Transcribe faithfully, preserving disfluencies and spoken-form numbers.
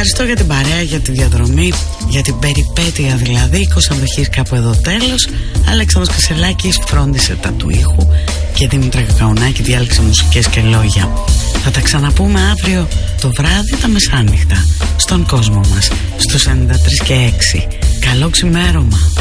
ευχαριστώ για την παρέα, για τη διαδρομή, για την περιπέτεια δηλαδή. Κωνσταντοχής κάπου εδώ τέλος. Αλέξανδρος Κασελάκης φρόντισε τα του ήχου και Δήμητρα Κακαουνάκη διάλεξε μουσικές και λόγια. Θα τα ξαναπούμε αύριο το βράδυ τα μεσάνυχτα στον κόσμο μας στους ενενήντα τρία και έξι. Καλό ξημέρωμα.